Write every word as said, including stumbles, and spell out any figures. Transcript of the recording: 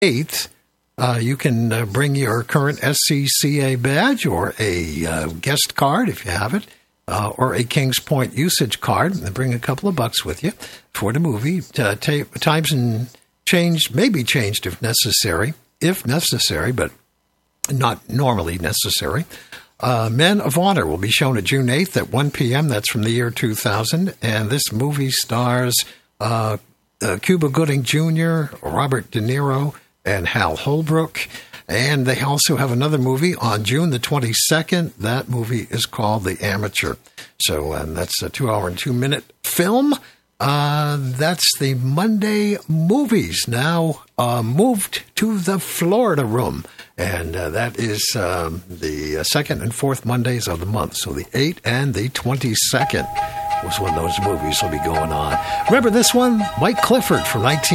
eighth, uh, you can uh, bring your current S C C A badge or a uh, guest card if you have it, uh, or a Kings Point usage card, and bring a couple of bucks with you for the movie. Uh, t- times and changed, may be changed if necessary, if necessary, but not normally necessary. Uh, Men of Honor will be shown at June eighth at one p.m. That's from the year two thousand. And this movie stars uh, uh, Cuba Gooding Junior, Robert De Niro, and Hal Holbrook. And they also have another movie on June the twenty-second. That movie is called The Amateur. So um, that's a two-hour and two-minute film. Uh, that's the Monday movies. Now uh, moved to the Florida Room. And uh, that is um, the second and fourth Mondays of the month. So the eighth and the twenty-second was when those movies will be going on. Remember this one? Mike Clifford from nineteen